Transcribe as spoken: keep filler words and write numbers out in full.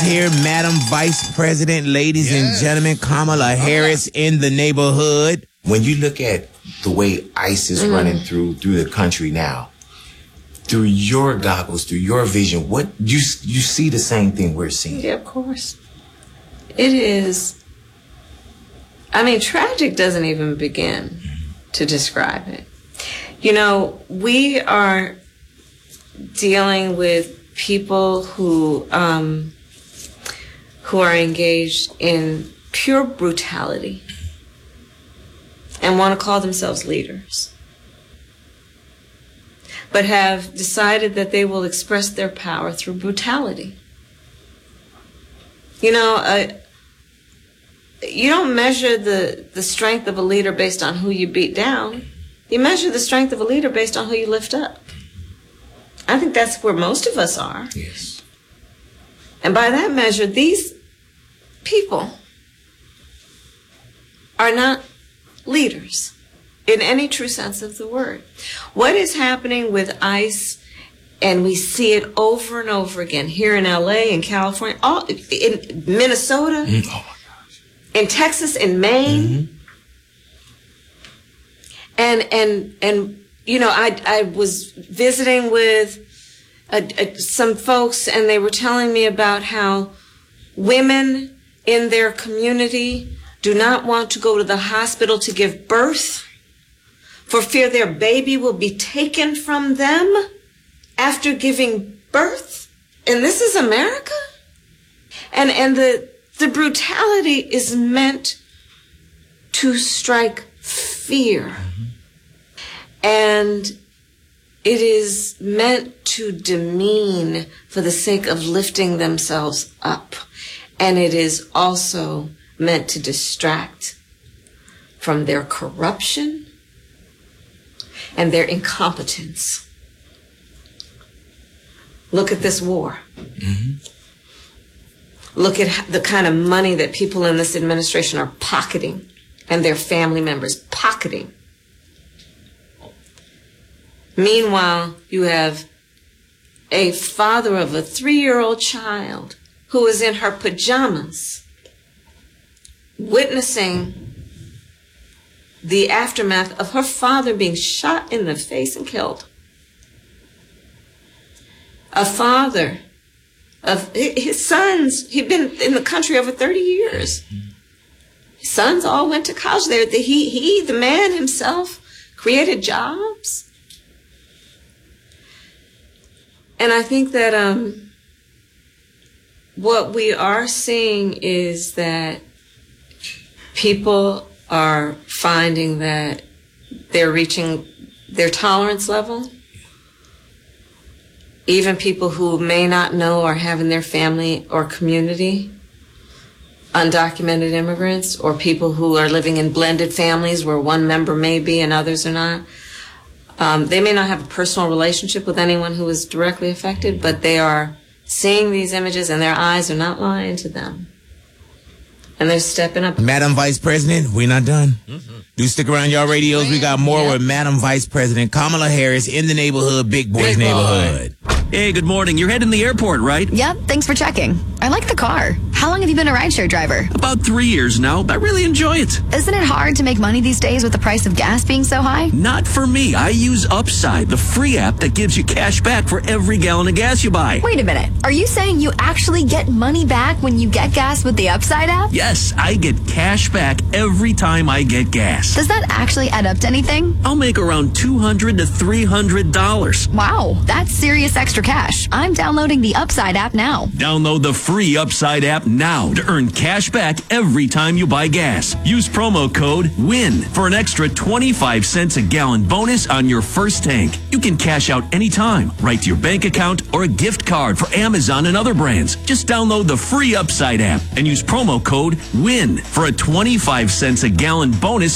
here, Madam Vice President, ladies yes. and gentlemen, Kamala Harris in the neighborhood. When you look at the way ICE is mm. running through through the country now, through your goggles, through your vision, what you you see the same thing we're seeing? Yeah, of course. It is. I mean, tragic doesn't even begin mm. to describe it. You know, we are dealing with people who um, who are engaged in pure brutality and want to call themselves leaders, but have decided that they will express their power through brutality. You know, uh, you don't measure the, the strength of a leader based on who you beat down. You measure the strength of a leader based on who you lift up. I think that's where most of us are. Yes. And by that measure, these people are not leaders in any true sense of the word. What is happening with ICE, and we see it over and over again here in L A, in California, all, in Minnesota, mm-hmm. oh my gosh. in Texas, in Maine. Mm-hmm. And, and, and, you know, I, I was visiting with a, a, some folks, and they were telling me about how women in their community do not want to go to the hospital to give birth for fear their baby will be taken from them after giving birth. And this is America? And, and the, the brutality is meant to strike fear. Mm-hmm. And it is meant to demean for the sake of lifting themselves up. And it is also meant to distract from their corruption and their incompetence. Look at this war. Mm-hmm. Look at the kind of money that people in this administration are pocketing, and their family members pocketing. Meanwhile, you have a father of a three-year-old child who is in her pajamas witnessing the aftermath of her father being shot in the face and killed. A father of his sons, he'd been in the country over thirty years. His sons all went to college there. He, he, the man himself, created jobs. And I think that um, what we are seeing is that people are finding that they're reaching their tolerance level. Even people who may not know or have in their family or community undocumented immigrants, or people who are living in blended families where one member may be and others are not. Um, they may not have a personal relationship with anyone who is directly affected, but they are seeing these images and their eyes are not lying to them. And they're stepping up. Madam Vice President, we're not done. Mm-hmm. Do stick around y'all radios. We got more yeah. with Madam Vice President Kamala Harris in the neighborhood, Big Boys Big neighborhood. Boy. Hey, good morning. You're heading to the airport, right? Yep, thanks for checking. I like the car. How long have you been a rideshare driver? About three years now. I really enjoy it. Isn't it hard to make money these days with the price of gas being so high? Not for me. I use Upside, the free app that gives you cash back for every gallon of gas you buy. Wait a minute. Are you saying you actually get money back when you get gas with the Upside app? Yes, I get cash back every time I get gas. Does that actually add up to anything? I'll make around two hundred to three hundred dollars. Wow, that's serious extra cash. I'm downloading the Upside app now. Download the free Upside app now to earn cash back every time you buy gas. Use promo code WIN for an extra twenty-five cents a gallon bonus on your first tank. You can cash out anytime, right to your bank account or a gift card for Amazon and other brands. Just download the free Upside app and use promo code WIN for a twenty-five cents a gallon bonus